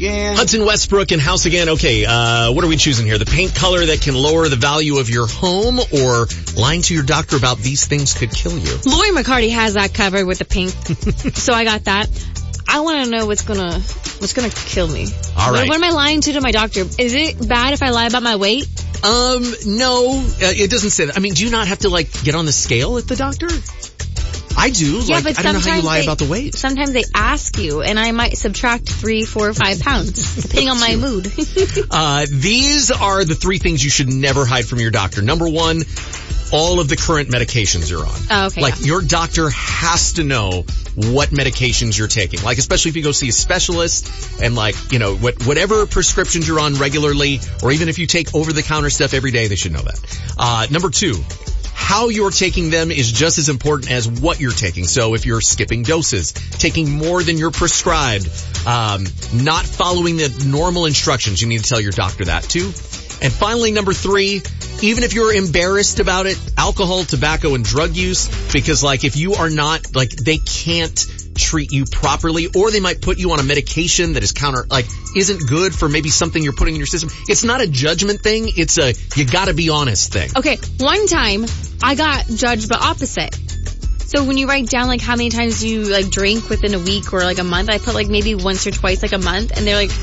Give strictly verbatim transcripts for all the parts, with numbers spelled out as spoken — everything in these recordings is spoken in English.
again. Hudson Westbrook and House Again. Okay, uh, what are we choosing here? The paint color that can lower the value of your home, or lying to your doctor about these things could kill you? Lori McCarty has that covered with the pink. So I got that. I want to know what's gonna, what's gonna kill me. All right. What, what am I lying to to my doctor? Is it bad if I lie about my weight? Um, no, uh, it doesn't say that. I mean, do you not have to, like, get on the scale at the doctor? I do. Yeah, like, but I don't know how you lie they, about the weight. Sometimes they ask you, and I might subtract three, four, five pounds, depending on my mood. uh, these are the three things you should never hide from your doctor. Number one, all of the current medications you're on. Oh, okay. Like, yeah. your doctor has to know what medications you're taking. Like, especially if you go see a specialist and, like, you know, what, whatever prescriptions you're on regularly, or even if you take over-the-counter stuff every day, they should know that. Uh, number two, how you're taking them is just as important as what you're taking. So if you're skipping doses, taking more than you're prescribed, um, not following the normal instructions, you need to tell your doctor that too. And finally, number three, even if you're embarrassed about it, alcohol, tobacco, and drug use, because, like, if you are not, like, they can't treat you properly, or they might put you on a medication that is counter, like, isn't good for maybe something you're putting in your system. It's not a judgment thing. It's a, you gotta be honest thing. Okay, one time, I got judged the opposite. So when you write down, like, how many times you, like, drink within a week or, like, a month, I put, like, maybe once or twice, like, a month, and they're like,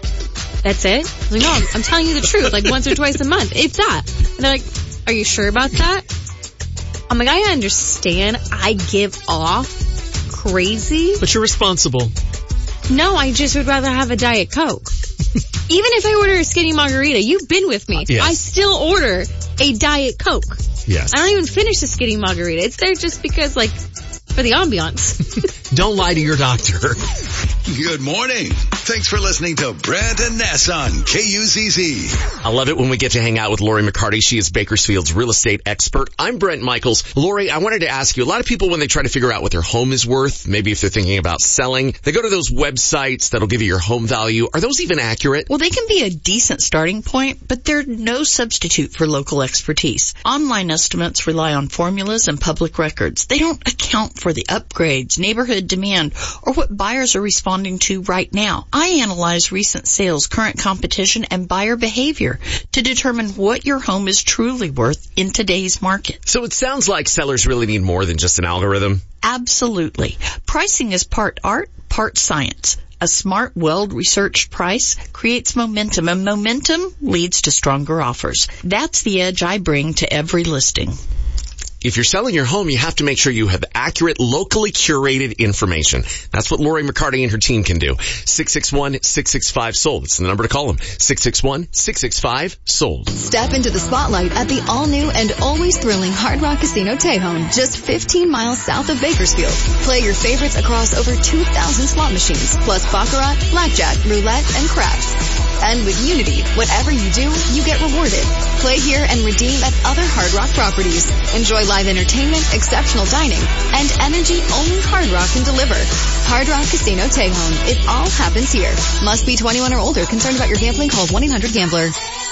that's it? I was like, no, I'm, I'm telling you the truth, like, once or twice a month, if that. And they're like, are you sure about that? I'm like, I understand I give off crazy. But you're responsible. No, I just would rather have a Diet Coke. Even if I order a skinny margarita, you've been with me. Yes. I still order a Diet Coke. Yes. I don't even finish the skinny margarita. It's there just because, like, for the ambiance. Don't lie to your doctor. Good morning. Thanks for listening to Brent and Ness on K U Z Z. I love it when we get to hang out with Lori McCarty. She is Bakersfield's real estate expert. I'm Brent Michaels. Lori, I wanted to ask you, a lot of people, when they try to figure out what their home is worth, maybe if they're thinking about selling, they go to those websites that'll give you your home value. Are those even accurate? Well, they can be a decent starting point, but they're no substitute for local expertise. Online estimates rely on formulas and public records. They don't account for the upgrades, neighborhood demand, or what buyers are responding to right now. I analyze recent sales, current competition, and buyer behavior to determine what your home is truly worth in today's market. So it sounds like sellers really need more than just an algorithm. Absolutely. Pricing is part art, part science. A smart, well-researched price creates momentum, and momentum leads to stronger offers. That's the edge I bring to every listing. If you're selling your home, you have to make sure you have accurate, locally curated information. That's what Lori McCarty and her team can do. six six one, six six five, sold. It's the number to call them. six six one, six six five, sold. Step into the spotlight at the all-new and always thrilling Hard Rock Casino Tejon, just fifteen miles south of Bakersfield. Play your favorites across over two thousand slot machines, plus baccarat, blackjack, roulette, and craps. And with Unity, whatever you do, you get rewarded. Play here and redeem at other Hard Rock properties. Enjoy live entertainment, exceptional dining, and energy only Hard Rock can deliver. Hard Rock Casino Tejon. It all happens here. Must be twenty-one or older. Concerned about your gambling? Call one eight hundred gambler.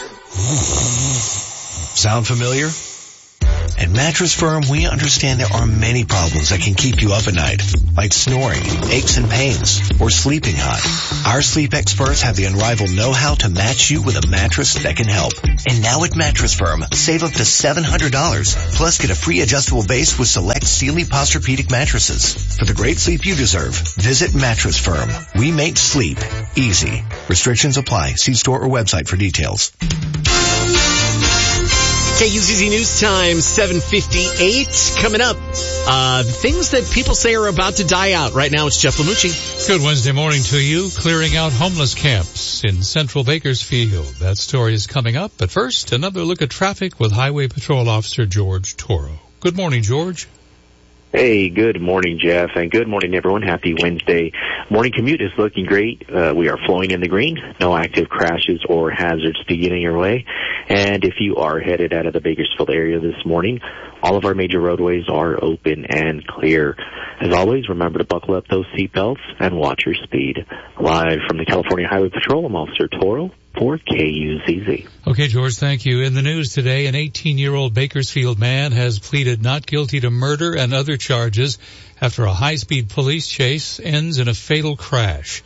Sound familiar? At Mattress Firm, we understand there are many problems that can keep you up at night, like snoring, aches and pains, or sleeping hot. Our sleep experts have the unrivaled know-how to match you with a mattress that can help. And now at Mattress Firm, save up to seven hundred dollars, plus get a free adjustable base with select Sealy Posturepedic mattresses. For the great sleep you deserve, visit Mattress Firm. We make sleep easy. Restrictions apply. See store or website for details. K U Z Z News Time, seven fifty-eight. Coming up, uh, things that people say are about to die out. Right now, it's Jeff Lamucci. Good Wednesday morning to you. Clearing out homeless camps in central Bakersfield. That story is coming up. But first, another look at traffic with Highway Patrol Officer George Toro. Good morning, George. Hey, good morning, Jeff, and good morning, everyone. Happy Wednesday. Morning commute is looking great. Uh, we are flowing in the green. No active crashes or hazards to get in your way. And if you are headed out of the Bakersfield area this morning, all of our major roadways are open and clear. As always, remember to buckle up those seatbelts and watch your speed. Live from the California Highway Patrol, I'm Officer Toro for K U Z Z. Okay, George, thank you. In the news today, an eighteen-year-old Bakersfield man has pleaded not guilty to murder and other charges after a high-speed police chase ends in a fatal crash.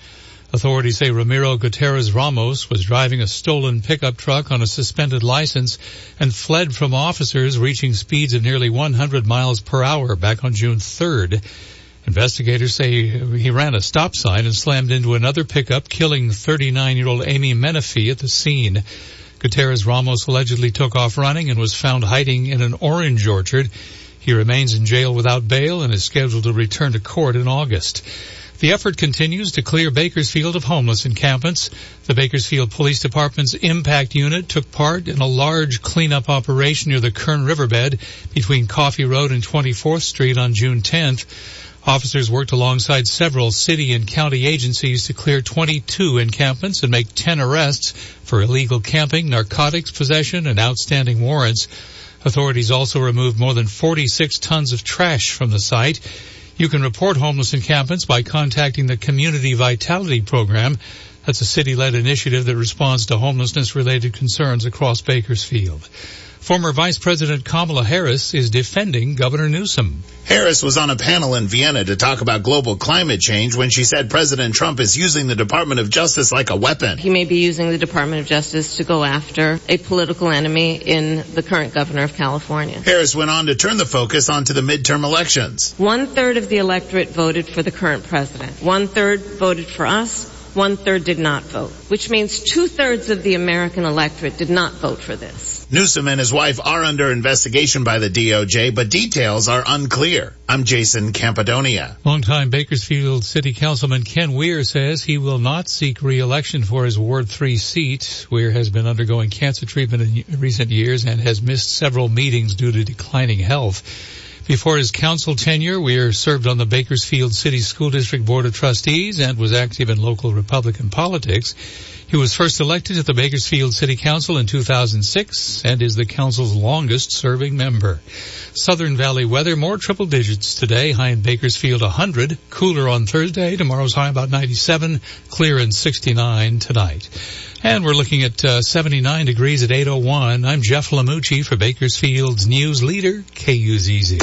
Authorities say Ramiro Gutierrez Ramos was driving a stolen pickup truck on a suspended license and fled from officers, reaching speeds of nearly one hundred miles per hour back on June third. Investigators say he ran a stop sign and slammed into another pickup, killing thirty-nine-year-old Amy Menifee at the scene. Gutierrez Ramos allegedly took off running and was found hiding in an orange orchard. He remains in jail without bail and is scheduled to return to court in August. The effort continues to clear Bakersfield of homeless encampments. The Bakersfield Police Department's Impact Unit took part in a large cleanup operation near the Kern Riverbed between Coffee Road and twenty-fourth Street on June tenth. Officers worked alongside several city and county agencies to clear twenty-two encampments and make ten arrests for illegal camping, narcotics possession, and outstanding warrants. Authorities also removed more than forty-six tons of trash from the site. You can report homeless encampments by contacting the Community Vitality Program. That's a city-led initiative that responds to homelessness-related concerns across Bakersfield. Former Vice President Kamala Harris is defending Governor Newsom. Harris was on a panel in Vienna to talk about global climate change when she said President Trump is using the Department of Justice like a weapon. He may be using the Department of Justice to go after a political enemy in the current governor of California. Harris went on to turn the focus onto the midterm elections. One-third of the electorate voted for the current president. One-third voted for us. One-third did not vote, which means two-thirds of the American electorate did not vote for this. Newsom and his wife are under investigation by the D O J, but details are unclear. I'm Jason Campadonia. Longtime Bakersfield City Councilman Ken Weir says he will not seek re-election for his Ward three seat. Weir has been undergoing cancer treatment in recent years and has missed several meetings due to declining health. Before his council tenure, Weir served on the Bakersfield City School District Board of Trustees and was active in local Republican politics. He was first elected to the Bakersfield City Council in two thousand six and is the council's longest-serving member. Southern Valley weather, more triple digits today, high in Bakersfield one hundred, cooler on Thursday, tomorrow's high about ninety-seven, clear and sixty-nine tonight. And we're looking at uh, seventy-nine degrees at eight oh one. I'm Jeff Lamucci for Bakersfield's news leader, K U Z Z.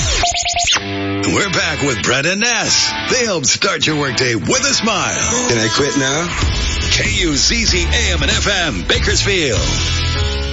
We're back with Brent and Ness. They help start your workday with a smile. Can I quit now? K U Z Z A M and F M, Bakersfield.